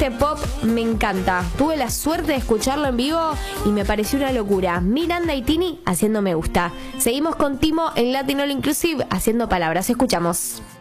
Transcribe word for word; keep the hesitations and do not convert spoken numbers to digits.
este pop me encanta. Tuve la suerte de escucharlo en vivo y me pareció una locura. Miranda y Tini haciendo me gusta. Seguimos con Timo en Latin All Inclusive haciendo palabras. Escuchamos.